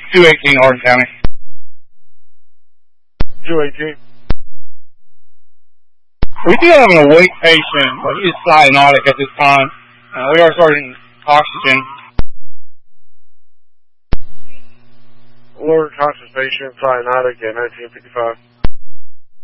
218 Hardin County. 218. We do have an awake patient, but he is cyanotic at this time. We are starting oxygen. Lower concentration, cyanotic at 1955.